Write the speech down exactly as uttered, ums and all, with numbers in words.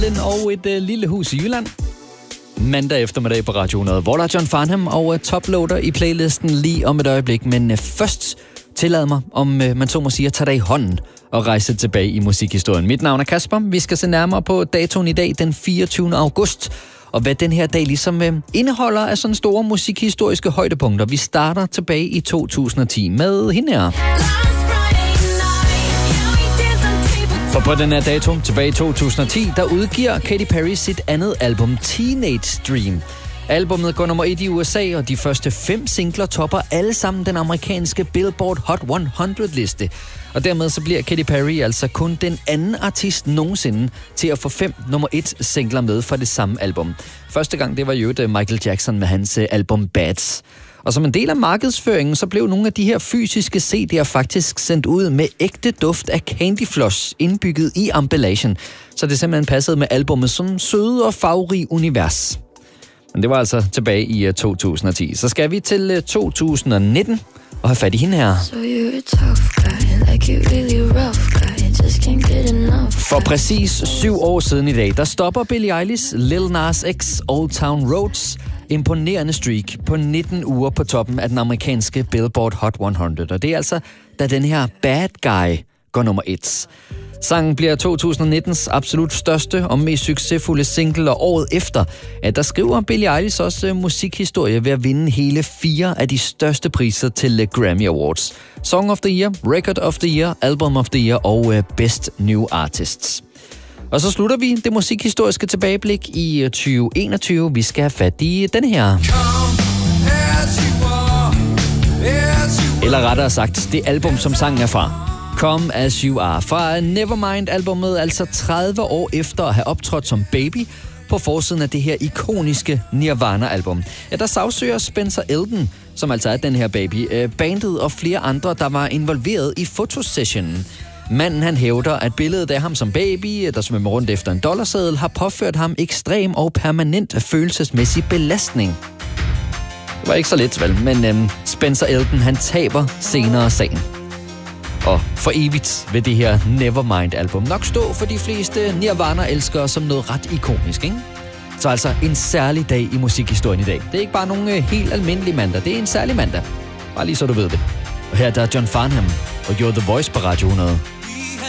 Og et øh, lille hus i Jylland. Mandag eftermiddag på Radio hundrede, hvor der er John Farnham og øh, toploader i playlisten lige om et øjeblik. Men øh, først tillad mig, om øh, man så må sige, at tage dig i hånden og rejse tilbage i musikhistorien. Mit navn er Kasper. Vi skal se nærmere på datoen i dag, den fireogtyvende august. Og hvad den her dag ligesom øh, indeholder af sådan store musikhistoriske højdepunkter. Vi starter tilbage i to tusind og ti med hende her. For på den her dato, tilbage i to tusind og ti, der udgiver Katy Perry sit andet album, Teenage Dream. Albummet går nummer et i U S A, og de første fem singler topper alle sammen den amerikanske Billboard Hot hundrede-liste. Og dermed så bliver Katy Perry altså kun den anden artist nogensinde til at få fem nummer et singler med fra det samme album. Første gang, det var jo Michael Jackson med hans album Bad. Og som en del af markedsføringen, så blev nogle af de her fysiske C D'er faktisk sendt ud med ægte duft af candyfloss indbygget i emballagen. Så det simpelthen passede med albummet som søde og farverig univers. Men det var altså tilbage i to tusind og ti. Så skal vi til to tusind og nitten og have fat i hende her. For præcis syv år siden i dag, der stopper Billie Eilish Lil Nas X Old Town Roads imponerende streak på nitten uger på toppen af den amerikanske Billboard Hot hundrede. Og det er altså, da den her Bad Guy går nummer et. Sangen bliver to tusind og nittens absolut største og mest succesfulde single, og året efter, at der skriver Billie Eilish også musikhistorie ved at vinde hele fire af de største priser til Grammy Awards. Song of the Year, Record of the Year, Album of the Year og Best New Artists. Og så slutter vi det musikhistoriske tilbageblik i tyve enogtyve. Vi skal have fat i den her. Eller rettere sagt, det album, som sangen er fra. Come As You Are. Fra Nevermind-albummet, altså tredive år efter at have optrådt som baby på forsiden af det her ikoniske Nirvana-album. Ja, der sagsøger Spencer Elden, som altså er den her baby, bandet og flere andre, der var involveret i fotosessionen. Manden han hævder, at billedet af ham som baby, der svømmer rundt efter en dollarseddel, har påført ham ekstrem og permanent følelsesmæssig belastning. Det var ikke så let, vel, men øhm, Spencer Elden, han taber senere sagen. Og for evigt vil det her Nevermind-album nok stå for de fleste Nirvana-elskere som noget ret ikonisk, ikke? Så altså en særlig dag i musikhistorien i dag. Det er ikke bare nogen øh, helt almindelig mandag, det er en særlig mandag. Bare lige så du ved det. Og her der er John Farnham og You're the Voice på Radio hundrede.